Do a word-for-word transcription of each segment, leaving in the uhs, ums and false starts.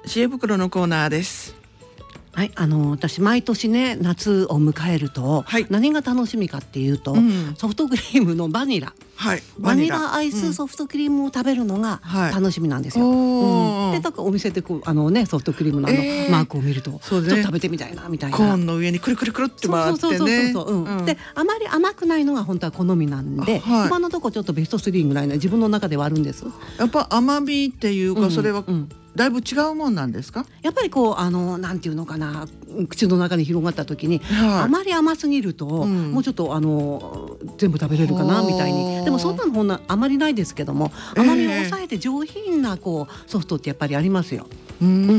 知恵袋のコーナーです。 はい、あの私毎年ね夏を迎えると、はい、何が楽しみかっていうと、うん、ソフトクリームのバニラ、はい、バニラアイスソフトクリームを食べるのが楽しみなんですよ。はい、うん、でなんかお店でこうあのねソフトクリームのあの、えー、マークを見ると、ね、ちょっと食べてみたいなみたいな。 コーンの上にくるくるくるって回ってね。 であまり甘くないのが本当は好みなんで、はい、今のところちょっとベストスリーぐらいな自分の中ではあるんです。 やっぱ甘みっていうか、うん、それは、うんだいぶ違うもんなんですか？ やっぱりこうあのなんていうのかな、口の中に広がった時に、はい、あまり甘すぎると、うん、もうちょっとあの全部食べれるかなみたいに。でもそんなのほんなあまりないですけども、甘みを抑えて上品なこうソフトってやっぱりありますよ。うん、うん、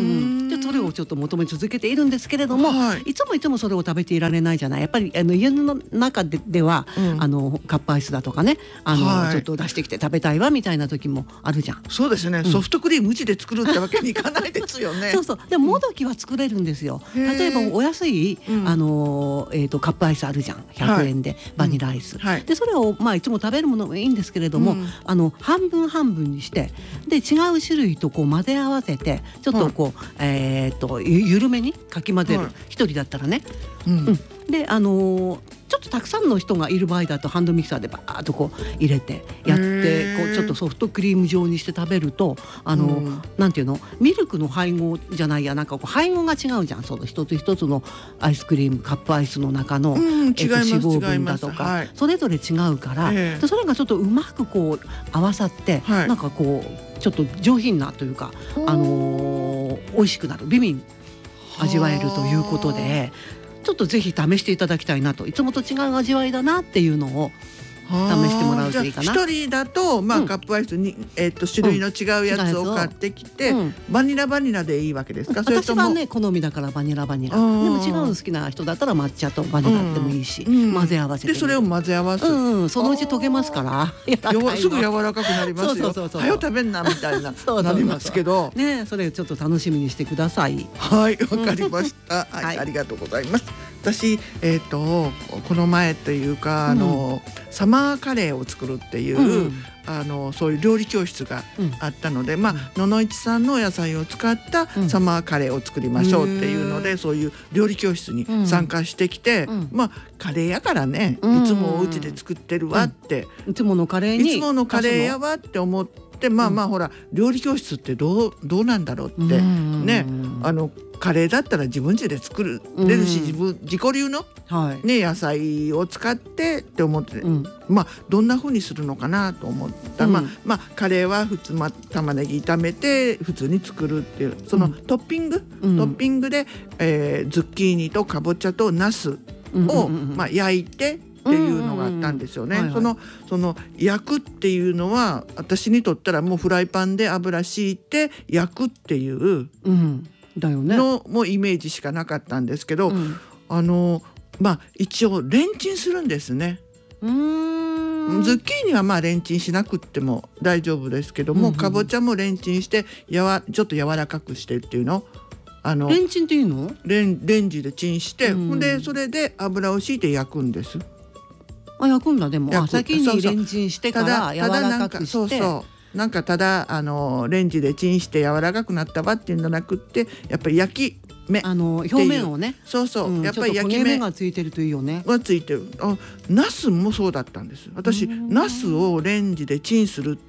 でそれをちょっと求め続けているんですけれども、はい、いつもいつもそれを食べていられないじゃない。やっぱりあの家の中 で, では、うん、あのカップアイスだとかねあの、はい、ちょっと出してきて食べたいわみたいな時もあるじゃん。 そうですね、うん、ソフトクリームうちで作るってわけにいかないですよね。 そうそう、でももどきは作れるんですよ。例えばお安い、うん、あの、えー、とカップアイスあるじゃん、ひゃくえんで、はい、バニラアイス、うんはい、でそれを、まあ、いつも食べるものもいいんですけれども、うん、あの半分半分にしてで違う種類とこう混ぜ合わせてちょっとこう、はいえー、とゆ緩めにかき混ぜる、はい、一人だったらね、うんうん、であのー、ちょっとたくさんの人がいる場合だとハンドミキサーでバーッとこう入れてやってこうちょっとソフトクリーム状にして食べるとあのー、なんていうのミルクの配合じゃないやなんかこう配合が違うじゃん。その一つ一つのアイスクリームカップアイスの中の、うんえー、と脂肪分だとか、はい、それぞれ違うから、でそれがちょっとうまくこう合わさって、はい、なんかこうちょっと上品なというか、あのー、美味しくなる美味味わえるということでちょっとぜひ試していただきたいなと。いつもと違う味わいだなっていうのを試してもらうといいかな。 一人だと、まあうん、カップアイスに、えー、と種類の違うやつを買ってきて、うん、バニラバニラでいいわけですか？それとも私はね好みだからバニラバニラ。でも違うの好きな人だったら抹茶とバニラでもいいし、うん、混ぜ合わせてでそれを混ぜ合わせ、 うんうん、そのうち溶けますからすぐ柔らかくなりますよ。はよ食べんなみたいななりますけどね、それちょっと楽しみにしてください。 はい、わかりました、はいはい、ありがとうございます。私、えー、とこの前というかあの、うん、サマーカレーを作るっていう、うん、あのそういう料理教室があったので、うんまあ、野々市産の野菜を使ったサマーカレーを作りましょうっていうので、うん、そういう料理教室に参加してきて、うんまあ、カレーやからね、うん、いつもお家で作ってるわって、 うん、いつものカレーにいつものカレーやわって思ってまあまあほら料理教室ってどう、どうなんだろうってね、あのカレーだったら自分家で作れるし、自分自己流の、はいね、野菜を使ってって思って、うん、まあどんな風にするのかなと思った、うんまあまあ、カレーは普通、まあ、玉ねぎ炒めて普通に作るっていうそのトッピング、うん、トッピングで、えー、ズッキーニとかぼちゃとナスを、うんうんうんまあ、焼いてっていうのがあったんですよね。その、その焼くっていうのは私にとったらもうフライパンで油敷いて焼くっていう、うんだよね、のもイメージしかなかったんですけど、うん、あのまあ一応レンチンするんですね。うーんズッキーニはまあレンチンしなくっても大丈夫ですけども、うんうん、かぼちゃもレンチンしてやわちょっと柔らかくしてっていうのあのレンチンっていうのレ, ンレンジでチンして、うん、でそれで油を敷いて焼くんです。 あ焼くんだ。でもあ先にレンチンしてから柔らかくしてそうそうなんかただあのレンジでチンして柔らかくなったわっていうんじゃなくってやっぱり焼き目あの表面をねそうそう、うん、やっぱり焼き目がついてるといいよね。 がついてる。あナスもそうだったんです。私ナスをレンジでチンするって、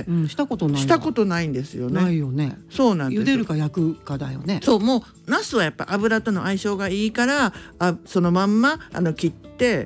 うん、したことないしたことないんですよね。 ないよね。 そうなんです。 茹でるか焼くかだよね。 そうもうナスはやっぱ油との相性がいいからあそのまんまあの切って、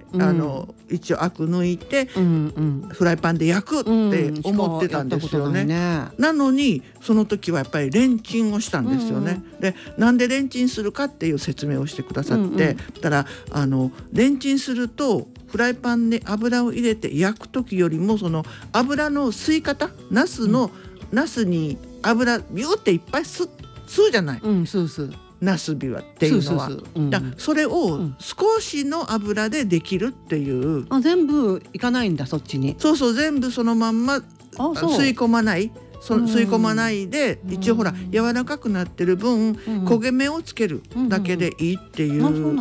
うん、あの一応アク抜いて、うんうん、フライパンで焼くって思ってたんですよね。うん、ねなのにその時はやっぱりレンチンをしたんですよね。うん、でなんでレンチンするかっていう説明をしてくださって、うんうん、たらあのレンチンするとフライパンで油を入れて焼く時よりもその油の吸い方ナスの、うん、ナスに油ビューっていっぱい吸うじゃない、うん、吸う吸うナスビワっていうのはだそれを少しの油でできるっていう、うん、 あ全部いかないんだそっちに。 そうそう全部そのまんま吸い込まないそ吸い込まないで、うん、一応ほら柔らかくなってる分、うん、焦げ目をつけるだけでいいっていう、 うんうん、あそうなんだ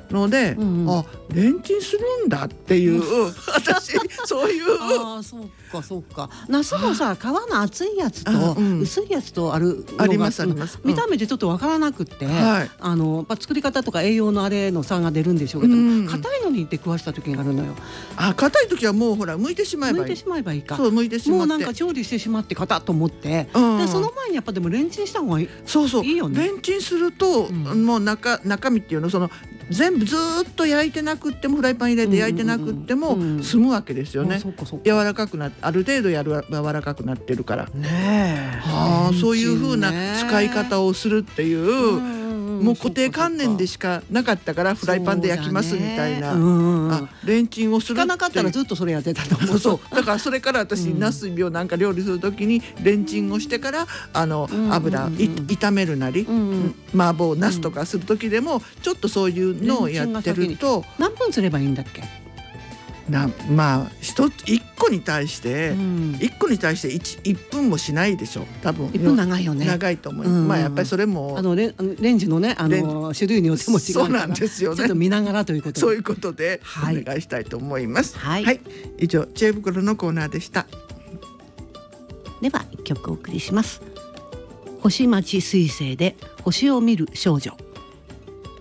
ので、うんうん、あレンチンするんだっていう私そういうあそうかそうかナスもさ皮の厚いやつと薄いやつとあるのが、 ありますあります、 見た目でちょっとわからなくって、うん、あのまあ、作り方とか栄養のあれの差が出るんでしょうけど硬、うん、いのに出くわした時があるのよ。 あ硬い時はもうほら剥いてしまえばいい剥いてしまえばいいか。 そう剥いてしまってもうなんか調理してしまって硬と思って、うん、でその前にやっぱでもレンチンした方がいい。 そうそういいよね。 レンチンすると、うん、もう 中, 中身っていうのその全部ずっと焼いてなくってもフライパン入れて焼いてなくっても済むわけですよね。柔らかくなある程度やる柔らかくなってるからね。はあ、そういう風な使い方をするっていう、もう固定観念でしかなかったからフライパンで焼きますみたいな、あレンチンをするって聞かなかったらずっとそれやってたと思う。 そうだからそれから私ナスビをなんか料理するときにレンチンをしてからあの油炒めるなり麻婆ナスとかするときでもちょっとそういうのをやってると何分すればいいんだっけ。 なまあ一つ一個に対して一個に対して一一分もしないでしょ多分。 一分長いよね。 長いと思います。まあやっぱりそれもあのレレンジのねあの種類によっても違うから。 そうなんですよね。 ちょっと見ながらということで。 そういうことでお願いしたいと思います。はい。はい、以上知恵袋のコーナーでした。 では一曲お送りします。星町水星で星を見る少女。